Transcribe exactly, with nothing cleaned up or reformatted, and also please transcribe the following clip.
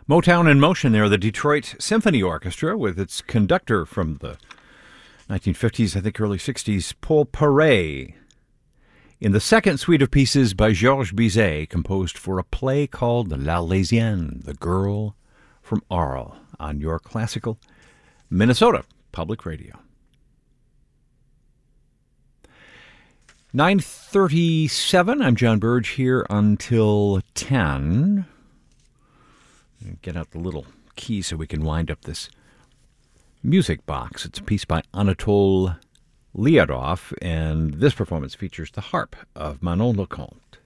Motown in Motion there, the Detroit Symphony Orchestra with its conductor from the nineteen fifties, I think early sixties, Paul Paray, in the second suite of pieces by Georges Bizet, composed for a play called L'Arlésienne, The Girl from Arles, on your classical Minnesota Public Radio. nine thirty-seven, I'm John Burge here until ten. Get out the little key so we can wind up this music box. It's a piece by Anatole Liadov, and this performance features the harp of Manon Leconte.